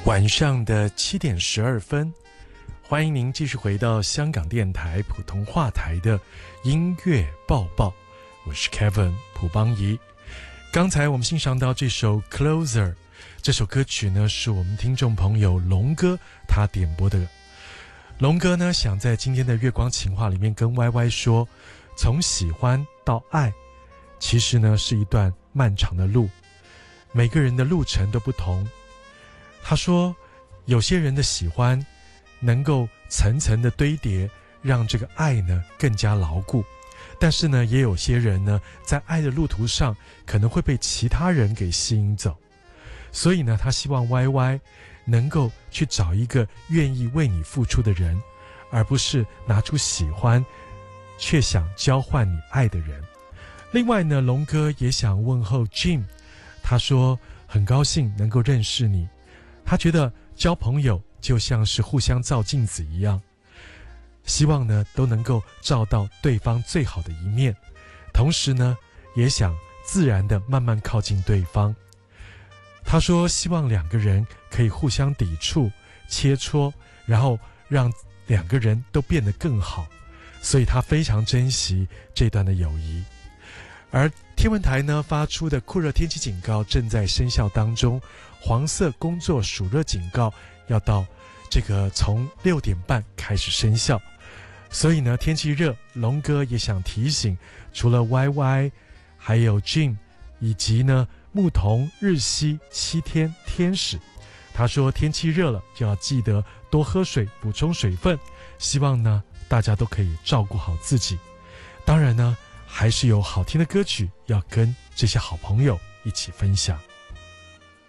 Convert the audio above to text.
晚上的7:12，欢迎您继续回到香港电台普通话台的音乐报报，我是 Kevin 蒲邦仪。刚才我们欣赏到这首 Closer， 这首歌曲呢是我们听众朋友龙哥他点播的。龙哥呢想在今天的月光情话里面跟 YY 说，从喜欢到爱，其实呢是一段漫长的路，每个人的路程都不同。他说有些人的喜欢能够层层的堆叠，让这个爱呢更加牢固，但是呢也有些人呢在爱的路途上可能会被其他人给吸引走，所以呢他希望 YY 能够去找一个愿意为你付出的人，而不是拿出喜欢却想交换你爱的人。另外呢龙哥也想问候 Jim， 他说很高兴能够认识你，他觉得交朋友就像是互相照镜子一样，希望呢都能够照到对方最好的一面，同时呢也想自然的慢慢靠近对方。他说希望两个人可以互相抵触切磋，然后让两个人都变得更好，所以他非常珍惜这段的友谊。而天文台呢发出的酷热天气警告正在生效当中，黄色工作暑热警告要到这个从6点半开始生效，所以呢天气热，龙哥也想提醒，除了 YY 还有 Jim 以及呢牧童日西7天天使，他说天气热了就要记得多喝水，补充水分，希望呢大家都可以照顾好自己。当然呢还是有好听的歌曲要跟这些好朋友一起分享。